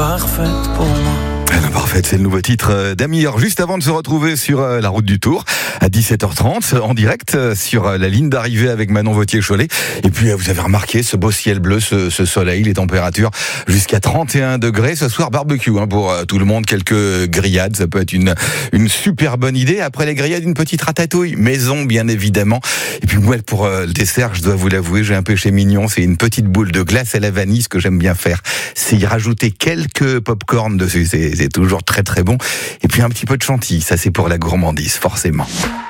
parfaite pour moi. Parfait, c'est le nouveau titre d'Amir. Juste avant de se retrouver sur la route du Tour, à 17h30, en direct sur la ligne d'arrivée avec Manon Vauthier-Cholet. Et puis, vous avez remarqué ce beau ciel bleu, ce soleil, les températures jusqu'à 31 degrés. Ce soir, barbecue pour tout le monde. Quelques grillades, ça peut être une super bonne idée. Après les grillades, une petite ratatouille maison, bien évidemment. Et puis moi, pour le dessert, je dois vous l'avouer, j'ai un péché mignon. C'est une petite boule de glace à la vanille. Ce que j'aime bien faire, c'est y rajouter quelques pop-corn dessus. C'est toujours très très bon. Et puis un petit peu de chantilly, ça c'est pour la gourmandise, forcément.